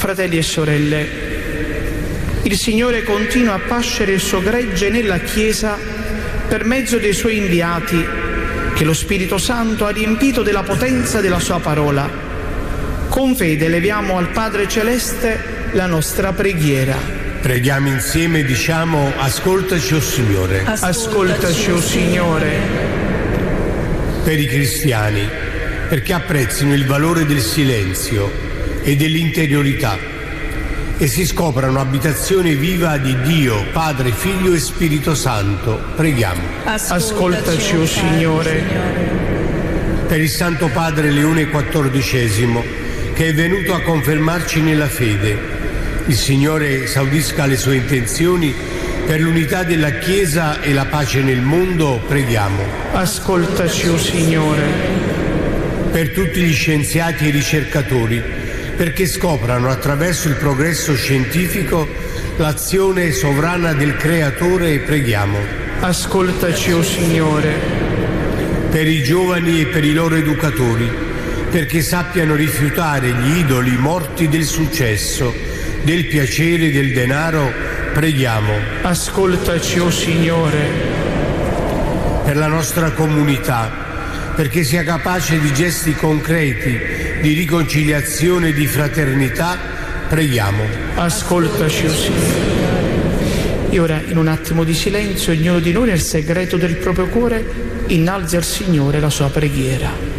Fratelli e sorelle, il Signore continua a pascere il suo gregge nella Chiesa per mezzo dei suoi inviati, che lo Spirito Santo ha riempito della potenza della sua parola. Con fede leviamo al Padre Celeste la nostra preghiera. Preghiamo insieme e diciamo: ascoltaci, o Signore. Ascoltaci, o Signore. Per i cristiani, perché apprezzino il valore del silenzio e dell'interiorità e si scoprano abitazione viva di Dio, Padre, Figlio e Spirito Santo, preghiamo. Ascoltaci, o Signore. Per il Santo Padre Leone XIV, che è venuto a confermarci nella fede, il Signore esaudisca le sue intenzioni per l'unità della Chiesa e la pace nel mondo, preghiamo. Ascoltaci, o Signore. Per tutti gli scienziati e ricercatori, perché scoprano attraverso il progresso scientifico l'azione sovrana del Creatore, preghiamo. Ascoltaci, o Signore. Per i giovani e per i loro educatori, perché sappiano rifiutare gli idoli morti del successo, del piacere e del denaro, preghiamo. Ascoltaci, o Signore. Per la nostra comunità, perché sia capace di gesti concreti di riconciliazione e di fraternità, preghiamo. Ascoltaci, o Signore. E ora, in un attimo di silenzio, ognuno di noi nel segreto del proprio cuore innalzi al Signore la sua preghiera.